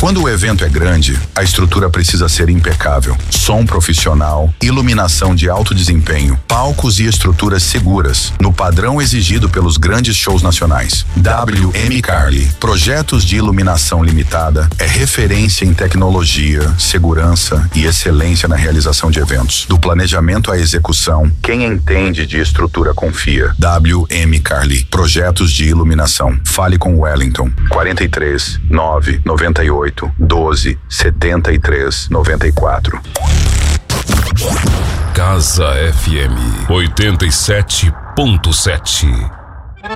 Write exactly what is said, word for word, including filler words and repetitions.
Quando o evento é grande, a estrutura precisa ser impecável. Som profissional, iluminação de alto desempenho, palcos e estruturas seguras, no padrão exigido pelos grandes shows nacionais. W M Carli, projetos de iluminação limitada, é referência em tecnologia, segurança e excelência na realização de eventos. Do planejamento à execução, quem entende de estrutura confia. W M Carli, projetos de iluminação. Fale com Wellington. quarenta e três, nove, noventa e oito, doze, setenta e três, noventa e quatro. Casa F M oitenta e sete ponto sete.